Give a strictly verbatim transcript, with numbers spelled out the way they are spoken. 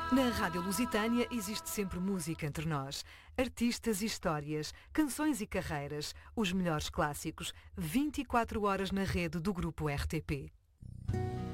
Na Rádio Lusitânia existe sempre música entre nós. Artistas e histórias, canções e carreiras, os melhores clássicos, vinte e quatro horas na rede do Grupo R T P.